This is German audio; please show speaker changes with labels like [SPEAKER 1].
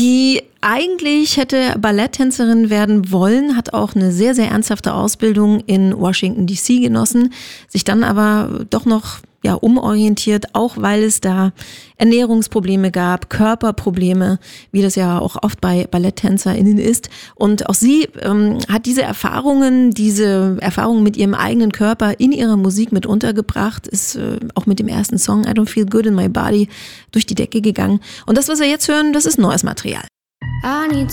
[SPEAKER 1] die eigentlich hätte Balletttänzerin werden wollen, hat auch eine sehr, sehr ernsthafte Ausbildung in Washington D.C. genossen, sich dann aber doch noch umorientiert, auch weil es da Ernährungsprobleme gab, Körperprobleme, wie das ja auch oft bei BalletttänzerInnen ist. Und auch sie hat diese Erfahrungen mit ihrem eigenen Körper in ihrer Musik mit untergebracht, ist auch mit dem ersten Song I Don't Feel Good in My Body durch die Decke gegangen. Und das, was wir jetzt hören, das ist neues Material.
[SPEAKER 2] I need